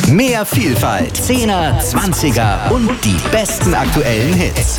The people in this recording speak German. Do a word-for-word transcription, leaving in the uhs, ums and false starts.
Mehr Vielfalt, Zehner, Zwanziger und die besten aktuellen Hits.